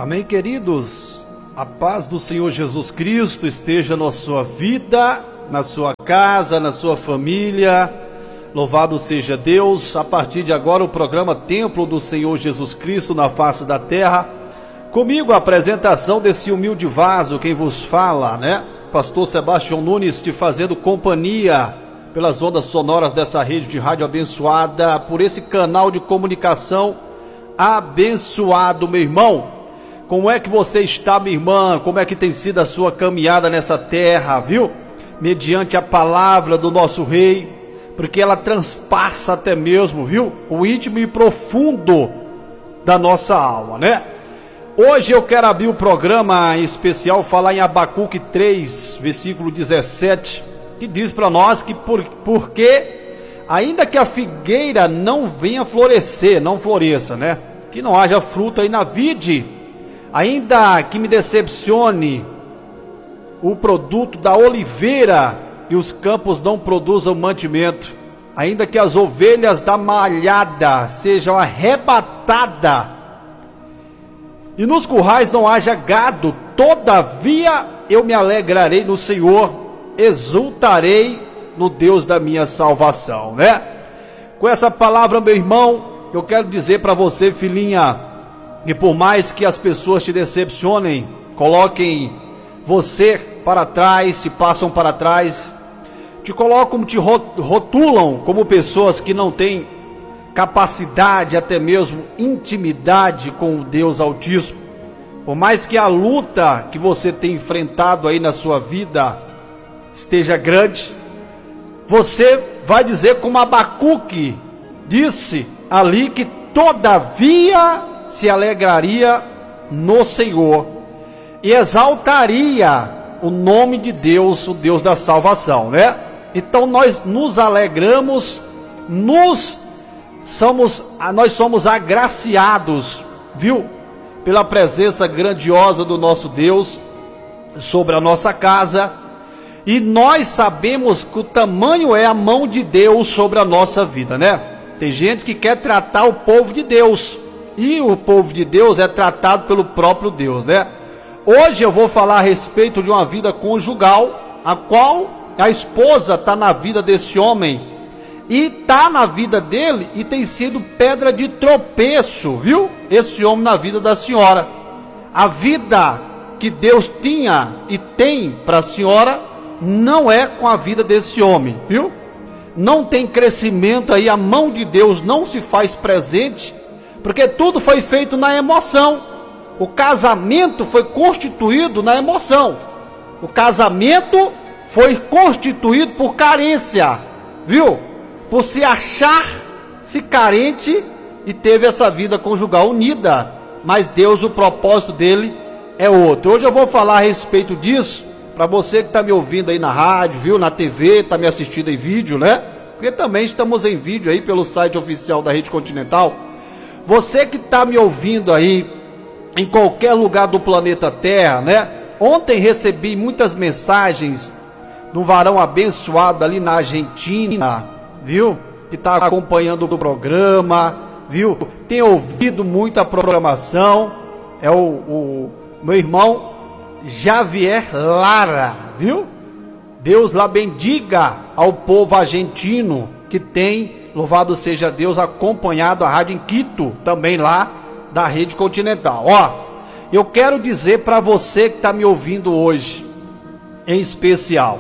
Amém, queridos? A paz do Senhor Jesus Cristo esteja na sua vida, na sua casa, na sua família. Louvado seja Deus. A partir de agora o programa Templo do Senhor Jesus Cristo na face da terra. Comigo a apresentação desse humilde vaso, quem vos fala, né? Pastor Sebastião Nunes, te fazendo companhia pelas ondas sonoras dessa rede de rádio abençoada, por esse canal de comunicação abençoado, meu irmão. Como é que você está, minha irmã? Como é que tem sido a sua caminhada nessa terra, viu? Mediante a palavra do nosso Rei, porque ela transpassa até mesmo, viu? O íntimo e profundo da nossa alma, né? Hoje eu quero abrir o programa em especial, falar em Abacuque 3, versículo 17, que diz para nós que porque ainda que a figueira não venha florescer, não floresça, né? Que não haja fruto aí na vide, ainda que me decepcione o produto da oliveira e os campos não produzam mantimento, ainda que as ovelhas da malhada sejam arrebatadas e nos currais não haja gado, todavia eu me alegrarei no Senhor, exultarei no Deus da minha salvação, né? Com essa palavra, meu irmão, eu quero dizer para você, filhinha, e por mais que as pessoas te decepcionem, coloquem você para trás, te passam para trás, te colocam, te rotulam como pessoas que não têm capacidade, até mesmo intimidade com o Deus Altíssimo, por mais que a luta que você tem enfrentado aí na sua vida esteja grande, você vai dizer como Abacuque disse ali, que todavia se alegraria no Senhor e exaltaria o nome de Deus, o Deus da salvação, né? Então nós nos alegramos, nós somos agraciados, viu? Pela presença grandiosa do nosso Deus sobre a nossa casa, e nós sabemos que o tamanho é a mão de Deus sobre a nossa vida, né? Tem gente que quer tratar o povo de Deus, e o povo de Deus é tratado pelo próprio Deus, né? Hoje eu vou falar a respeito de uma vida conjugal, a qual a esposa está na vida desse homem, e está na vida dele, e tem sido pedra de tropeço, viu? Esse homem na vida da senhora. A vida que Deus tinha e tem para a senhora não é com a vida desse homem, viu? Não tem crescimento aí, a mão de Deus não se faz presente, porque tudo foi feito na emoção. O casamento foi constituído na emoção. O casamento foi constituído por carência, viu? Por se achar-se carente, e teve essa vida conjugal unida. Mas Deus, o propósito dele é outro. Hoje eu vou falar a respeito disso, para você que está me ouvindo aí na rádio, viu, na TV, está me assistindo em vídeo, né? Porque também estamos em vídeo aí pelo site oficial da Rede Continental. Você que está me ouvindo aí em qualquer lugar do planeta Terra, né? Ontem recebi muitas mensagens de um varão abençoado ali na Argentina, viu? Que está acompanhando o programa, viu? Tem ouvido muita programação. É o meu irmão Javier Lara, viu? Deus lá bendiga ao povo argentino que tem, louvado seja Deus, acompanhado a rádio em Quito, também lá da Rede Continental. Ó, eu quero dizer para você que está me ouvindo hoje, em especial,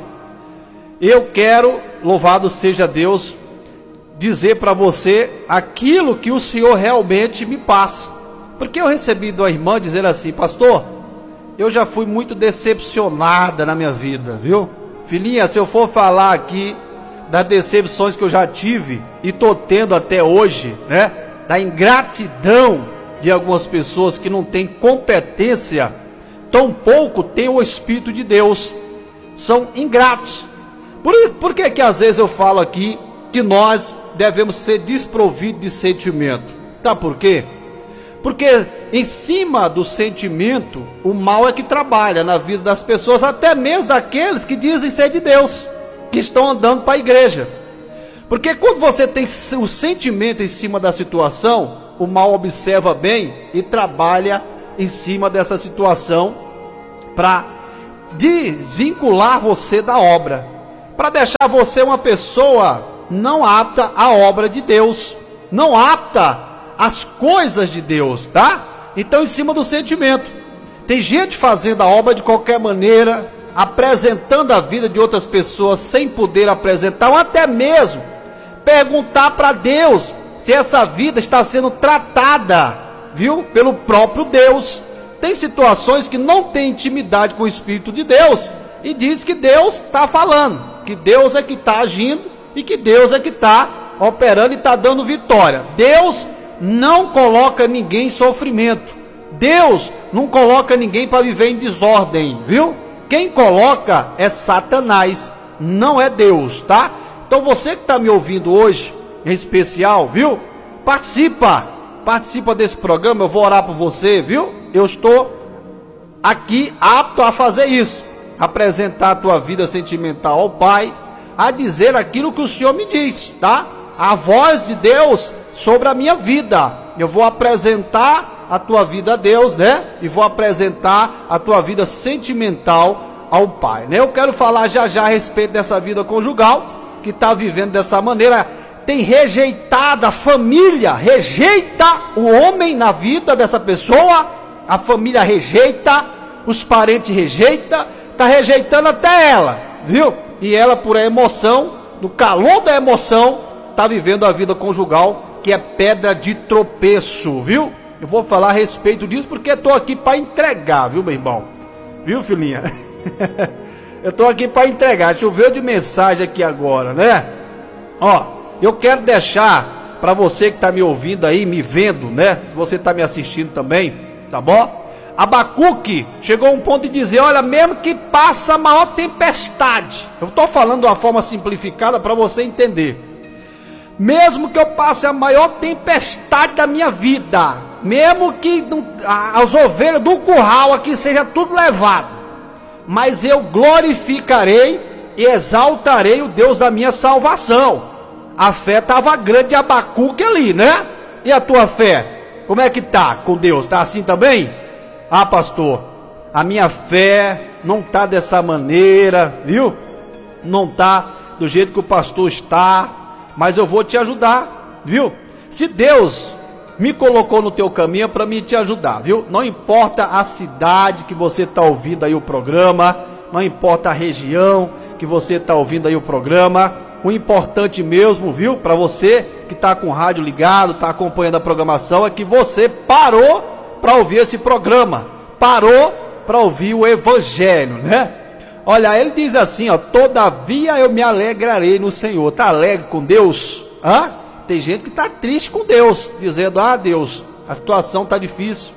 eu quero, louvado seja Deus, dizer para você aquilo que o Senhor realmente me passa, porque eu recebi de uma irmã dizer assim: pastor, eu já fui muito decepcionada na minha vida, viu? Filhinha, se eu for falar aqui das decepções que eu já tive e estou tendo até hoje, né? Da ingratidão de algumas pessoas que não têm competência, tampouco têm o Espírito de Deus, são ingratos. Por que às vezes eu falo aqui que nós devemos ser desprovidos de sentimento? Tá por quê? Porque em cima do sentimento, o mal é que trabalha na vida das pessoas, até mesmo daqueles que dizem ser de Deus, que estão andando para a igreja. Porque quando você tem o sentimento em cima da situação, o mal observa bem e trabalha em cima dessa situação para desvincular você da obra, para deixar você uma pessoa não apta à obra de Deus, não apta às coisas de Deus, tá? Então, em cima do sentimento, tem gente fazendo a obra de qualquer maneira, apresentando a vida de outras pessoas sem poder apresentar, ou até mesmo perguntar para Deus se essa vida está sendo tratada, viu, pelo próprio Deus. Tem situações que não tem intimidade com o Espírito de Deus e diz que Deus está falando, que Deus é que está agindo e que Deus é que está operando e está dando vitória. Deus não coloca ninguém em sofrimento. Deus não coloca ninguém para viver em desordem, viu? Quem coloca é Satanás, não é Deus, tá? Então você que está me ouvindo hoje, em especial, viu? Participa desse programa, eu vou orar por você, viu? Eu estou aqui apto a fazer isso, apresentar a tua vida sentimental ao Pai, a dizer aquilo que o Senhor me diz, tá? A voz de Deus sobre a minha vida. Eu vou apresentar a tua vida a Deus, né? E vou apresentar a tua vida sentimental ao Pai, né? Eu quero falar já a respeito dessa vida conjugal, que está vivendo dessa maneira, tem rejeitado a família, rejeita o homem na vida dessa pessoa, a família rejeita, os parentes rejeitam, está rejeitando até ela, viu? E ela, por a emoção, no calor da emoção, está vivendo a vida conjugal, que é pedra de tropeço, viu? Eu vou falar a respeito disso porque estou aqui para entregar, viu, meu irmão? Viu, filhinha? Eu estou aqui para entregar. Choveu de mensagem aqui agora, né? Ó, eu quero deixar para você que está me ouvindo aí, me vendo, né? Se você está me assistindo também, tá bom? Abacuque chegou a um ponto de dizer, olha, mesmo que passa a maior tempestade, eu estou falando de uma forma simplificada para você entender. Mesmo que eu passe a maior tempestade da minha vida, mesmo que as ovelhas do curral aqui seja tudo levado, mas eu glorificarei e exaltarei o Deus da minha salvação. A fé estava grande de Abacuque ali, né? E a tua fé? Como é que tá com Deus? Tá assim também? Ah, pastor, a minha fé não tá dessa maneira, viu? Não tá do jeito que o pastor está, mas eu vou te ajudar, viu? Se Deus me colocou no teu caminho é para mim te ajudar, viu? Não importa a cidade que você está ouvindo aí o programa, não importa a região que você está ouvindo aí o programa, o importante mesmo, viu? Para você que está com o rádio ligado, está acompanhando a programação, é que você parou para ouvir esse programa, parou para ouvir o Evangelho, né? Olha, ele diz assim, ó, todavia eu me alegrarei no Senhor. Tá alegre com Deus? Hã? Tem gente que está triste com Deus, dizendo, ah, Deus, a situação está difícil.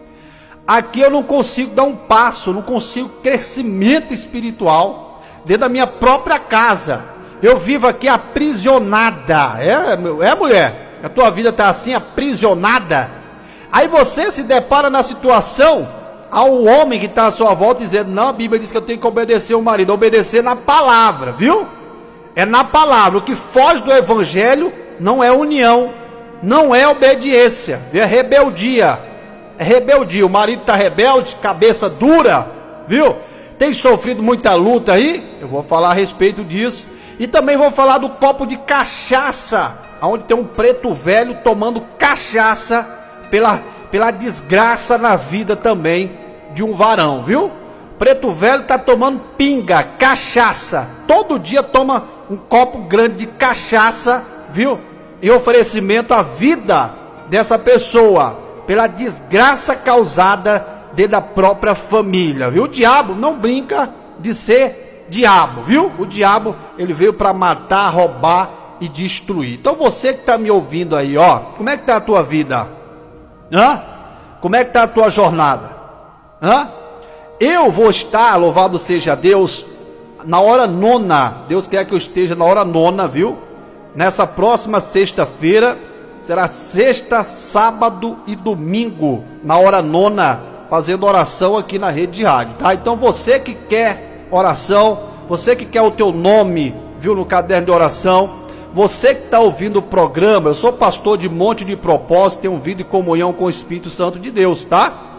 Aqui eu não consigo dar um passo, não consigo crescimento espiritual dentro da minha própria casa. Eu vivo aqui aprisionada. É mulher? A tua vida está assim, aprisionada? Aí você se depara na situação, ao homem que está à sua volta dizendo, não, a Bíblia diz que eu tenho que obedecer o marido, obedecer na palavra, viu? É na palavra. O que foge do Evangelho não é união, não é obediência, é rebeldia. É rebeldia. O marido está rebelde, cabeça dura, viu? Tem sofrido muita luta aí, eu vou falar a respeito disso. E também vou falar do copo de cachaça, onde tem um preto velho tomando cachaça pela desgraça na vida também de um varão, viu? Preto velho está tomando pinga, cachaça, todo dia toma um copo grande de cachaça, viu? Em oferecimento à vida dessa pessoa, pela desgraça causada dentro da própria família, viu? O diabo não brinca de ser diabo, viu? O diabo, ele veio para matar, roubar e destruir. Então você que está me ouvindo aí, ó, como é que está a tua vida? Hã? Como é que está a tua jornada? Hã? Eu vou estar, louvado seja Deus, na hora nona. Deus quer que eu esteja na hora nona, viu? Nessa próxima sexta-feira, será sexta, sábado e domingo, na hora nona, fazendo oração aqui na rede de rádio, tá? Então você que quer oração, você que quer o teu nome, viu, no caderno de oração, você que está ouvindo o programa, eu sou pastor de Monte de Propósito, tenho vida e comunhão com o Espírito Santo de Deus, tá?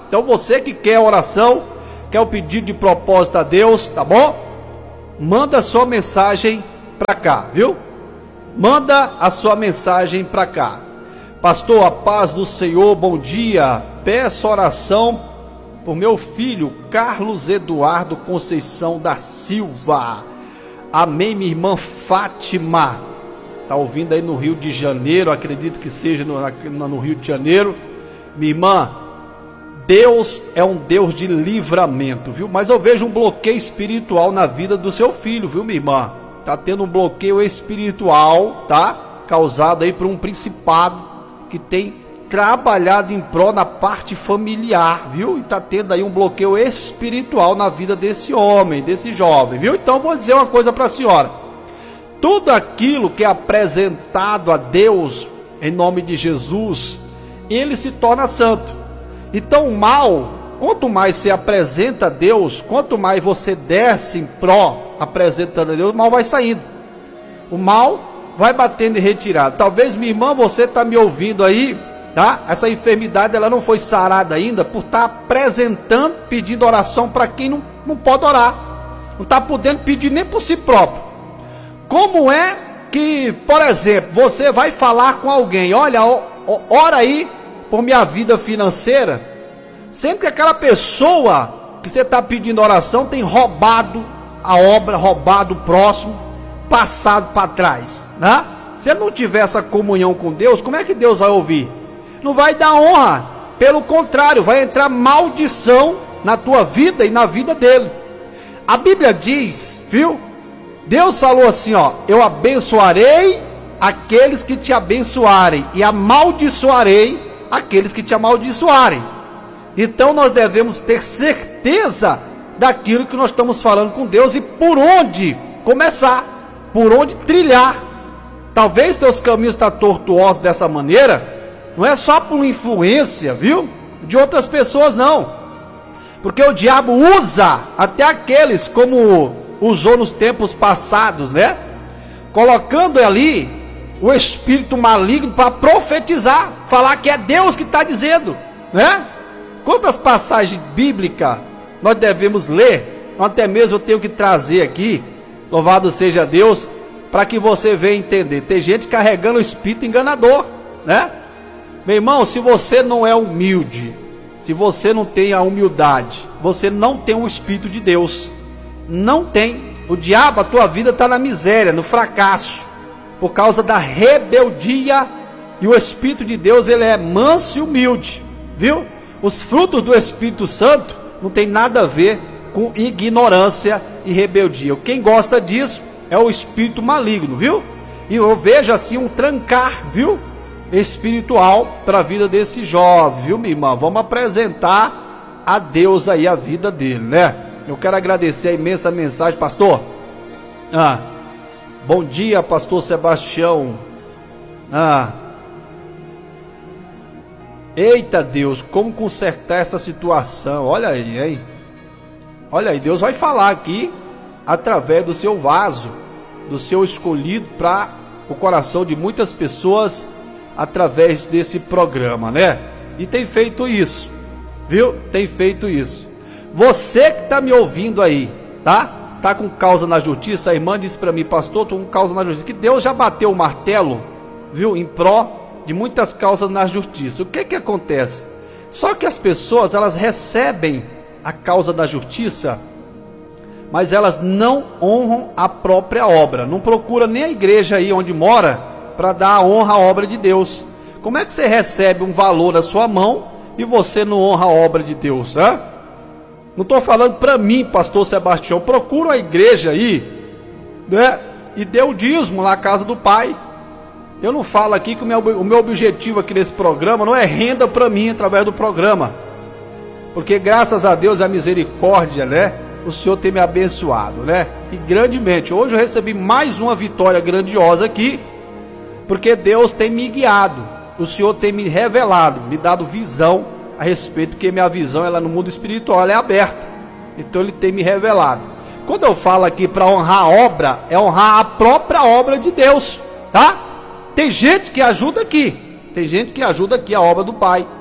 Então você que quer oração, quer o pedido de propósito a Deus, tá bom? Manda sua mensagem para cá, viu? Manda a sua mensagem para cá. Pastor, a paz do Senhor, bom dia. Peço oração por meu filho Carlos Eduardo Conceição da Silva. Amém, minha irmã Fátima. Tá ouvindo aí no Rio de Janeiro, acredito que seja no Rio de Janeiro. Minha irmã, Deus é um Deus de livramento, viu? Mas eu vejo um bloqueio espiritual na vida do seu filho, viu, minha irmã? Tá tendo um bloqueio espiritual, tá? Causado aí por um principado que tem trabalhado em prol na parte familiar, viu? E tá tendo aí um bloqueio espiritual na vida desse homem, desse jovem, viu? Então vou dizer uma coisa para a senhora. Tudo aquilo que é apresentado a Deus em nome de Jesus, ele se torna santo. Então o mal, quanto mais você apresenta a Deus, quanto mais você desce em pró apresentando a Deus, o mal vai saindo. O mal vai batendo em retirada. Talvez, minha irmã, você está me ouvindo aí, tá? Essa enfermidade ela não foi sarada ainda por estar apresentando, pedindo oração para quem não pode orar. Não está podendo pedir nem por si próprio. Como é que, por exemplo, você vai falar com alguém, olha, ora aí por minha vida financeira, sempre que aquela pessoa que você está pedindo oração tem roubado a obra, roubado o próximo, passado para trás, né? Se ele não tiver essa comunhão com Deus, como é que Deus vai ouvir? Não vai dar honra, pelo contrário, vai entrar maldição na tua vida e na vida dele. A Bíblia diz, viu? Deus falou assim, ó, eu abençoarei aqueles que te abençoarem e amaldiçoarei aqueles que te amaldiçoarem. Então nós devemos ter certeza daquilo que nós estamos falando com Deus e por onde começar, por onde trilhar. Talvez teus caminhos estão tortuosos dessa maneira, não é só por influência, viu? De outras pessoas não, porque o diabo usa até aqueles como usou nos tempos passados, né? Colocando ali o espírito maligno para profetizar, falar que é Deus que está dizendo, né? Quantas passagens bíblicas nós devemos ler, até mesmo eu tenho que trazer aqui, louvado seja Deus, para que você venha entender. Tem gente carregando o espírito enganador, né? Meu irmão, se você não é humilde, se você não tem a humildade, você não tem o espírito de Deus, não tem. O diabo, a tua vida está na miséria, no fracasso, por causa da rebeldia, e o Espírito de Deus, ele é manso e humilde, viu? Os frutos do Espírito Santo não tem nada a ver com ignorância e rebeldia. Quem gosta disso é o espírito maligno, viu? E eu vejo assim um trancar, viu? Espiritual para a vida desse jovem, viu, minha irmã? Vamos apresentar a Deus aí a vida dele, né? Eu quero agradecer a imensa mensagem, pastor. Bom dia, pastor Sebastião. Eita Deus, como consertar essa situação? Olha aí, hein? Olha aí, Deus vai falar aqui através do seu vaso, do seu escolhido para o coração de muitas pessoas através desse programa, né? E tem feito isso, viu? Tem feito isso. Você que está me ouvindo aí, tá? Tá com causa na justiça, a irmã disse para mim, pastor, estou com causa na justiça, que Deus já bateu o martelo, viu? Em pró de muitas causas na justiça. O que que acontece? Só que as pessoas, elas recebem a causa da justiça, mas elas não honram a própria obra, não procura nem a igreja aí onde mora para dar a honra à obra de Deus. Como é que você recebe um valor na sua mão e você não honra a obra de Deus, né? Não estou falando para mim, pastor Sebastião, procura a igreja aí, né? E dê o dízimo na casa do Pai. Eu não falo aqui que o meu objetivo aqui nesse programa não é renda para mim através do programa, porque graças a Deus, a misericórdia, né? O Senhor tem me abençoado, né? E grandemente. Hoje eu recebi mais uma vitória grandiosa aqui, porque Deus tem me guiado. O Senhor tem me revelado, me dado visão a respeito, porque minha visão ela no mundo espiritual ela é aberta. Então Ele tem me revelado. Quando eu falo aqui para honrar a obra, é honrar a própria obra de Deus, tá? Tem gente que ajuda aqui, tem gente que ajuda aqui a obra do Pai.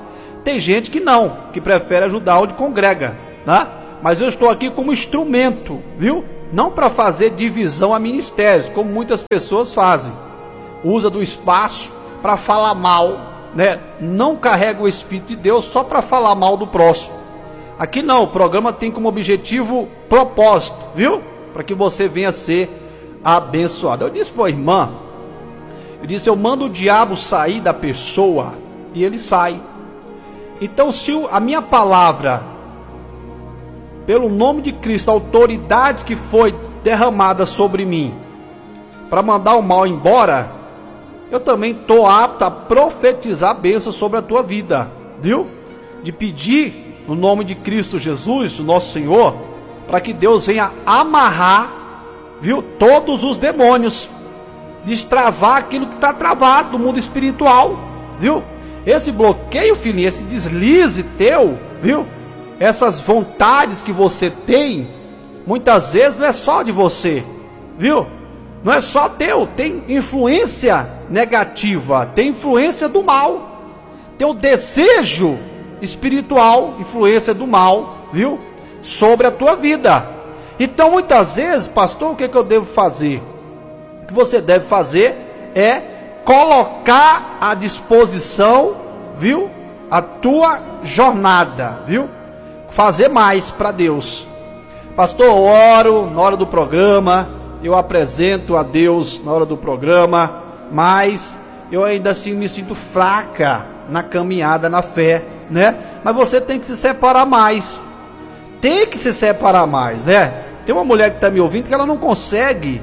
tem gente que não, que prefere ajudar onde congrega, tá? Mas eu estou aqui como instrumento, viu? Não para fazer divisão a ministérios, como muitas pessoas fazem. Usa do espaço para falar mal, né? Não carrega o Espírito de Deus só para falar mal do próximo. Aqui não, o programa tem como objetivo propósito, viu? Para que você venha ser abençoado. Eu disse para a irmã, eu mando o diabo sair da pessoa e ele sai. Então, se a minha palavra, pelo nome de Cristo, a autoridade que foi derramada sobre mim para mandar o mal embora, eu também estou apto a profetizar bênção sobre a tua vida, viu? De pedir no nome de Cristo Jesus, o nosso Senhor, para que Deus venha amarrar, viu, todos os demônios, destravar aquilo que está travado no mundo espiritual, viu? Esse bloqueio, filhinho, esse deslize teu, viu? Essas vontades que você tem, muitas vezes não é só de você, viu? Não é só teu, tem influência negativa, tem influência do mal, tem o desejo espiritual, influência do mal, viu? Sobre a tua vida. Então, muitas vezes, pastor, o que eu devo fazer? O que você deve fazer é colocar à disposição, viu? A tua jornada, viu? Fazer mais para Deus. Pastor, eu oro na hora do programa, eu apresento a Deus na hora do programa, mas eu ainda assim me sinto fraca na caminhada, na fé, né? Mas você tem que se separar mais. Tem que se separar mais, né? Tem uma mulher que está me ouvindo que ela não consegue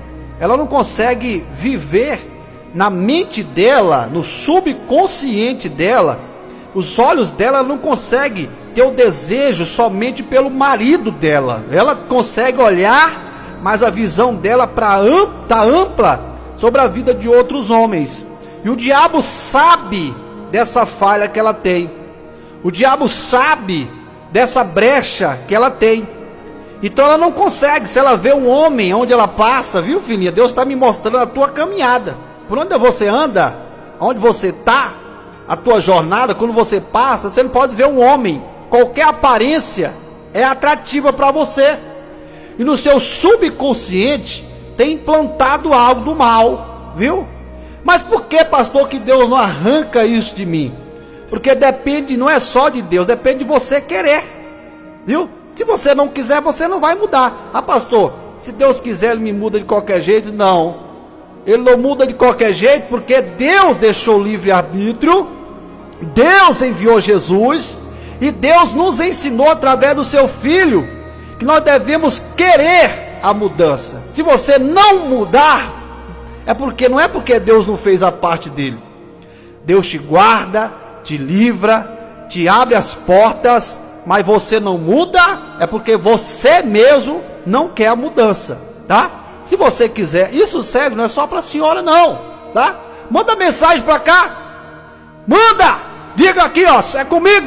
viver na mente dela, no subconsciente dela, os olhos dela não conseguem ter o desejo somente pelo marido dela. Ela consegue olhar, mas a visão dela está ampla sobre a vida de outros homens. E o diabo sabe dessa falha que ela tem. O diabo sabe dessa brecha que ela tem. Então ela não consegue. Se ela vê um homem onde ela passa, viu, filhinha? Deus está me mostrando a tua caminhada. Por onde você anda, onde você está, a tua jornada, quando você passa, você não pode ver um homem. Qualquer aparência é atrativa para você. E no seu subconsciente tem implantado algo do mal, viu? Mas por que, pastor, que Deus não arranca isso de mim? Porque depende, não é só de Deus, depende de você querer, viu? Se você não quiser, você não vai mudar. Ah, pastor, se Deus quiser, Ele me muda de qualquer jeito. Não, Ele não muda de qualquer jeito, porque Deus deixou livre-arbítrio, Deus enviou Jesus, e Deus nos ensinou através do seu Filho, que nós devemos querer a mudança. Se você não mudar, não é porque Deus não fez a parte dele. Deus te guarda, te livra, te abre as portas, mas você não muda, é porque você mesmo não quer a mudança, tá? Se você quiser, isso serve, não é só para a senhora não, tá? Manda mensagem para cá, manda, diga aqui, ó, é comigo,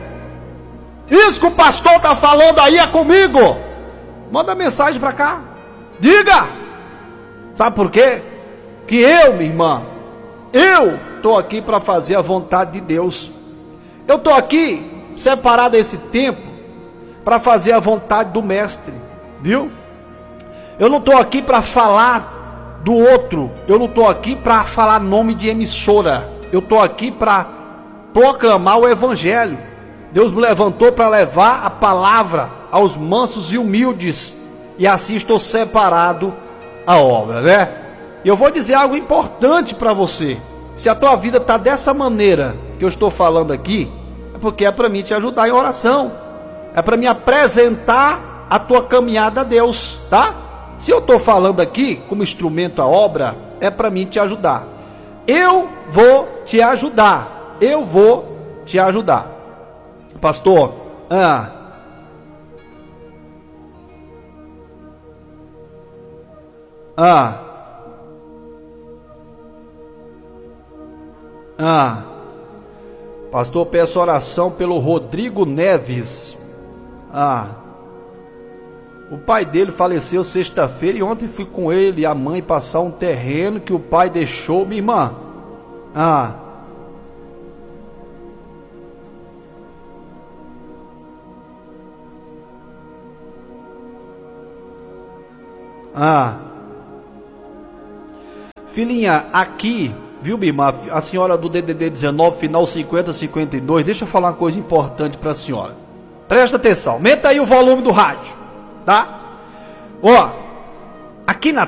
isso que o pastor está falando aí é comigo, manda mensagem para cá, diga, sabe por quê? Que eu, minha irmã, eu estou aqui para fazer a vontade de Deus, eu estou aqui separado esse tempo para fazer a vontade do mestre, viu? Eu não estou aqui para falar do outro, eu não estou aqui para falar nome de emissora, eu estou aqui para proclamar o evangelho. Deus me levantou para levar a palavra aos mansos e humildes, e assim estou separado a obra, né? E eu vou dizer algo importante para você. Se a tua vida está dessa maneira que eu estou falando aqui, é porque é para mim te ajudar em oração, é para me apresentar a tua caminhada a Deus, tá? Se eu estou falando aqui como instrumento à obra, é para mim te ajudar. Eu vou te ajudar, eu vou te ajudar. Pastor, pastor, peço oração pelo Rodrigo Neves. O pai dele faleceu sexta-feira e ontem fui com ele e a mãe passar um terreno que o pai deixou, minha irmã. Filhinha, aqui, viu, Bima? A senhora do DDD 19, final 5052, deixa eu falar uma coisa importante para a senhora. Presta atenção, aumenta aí o volume do rádio, tá? Ó, aqui na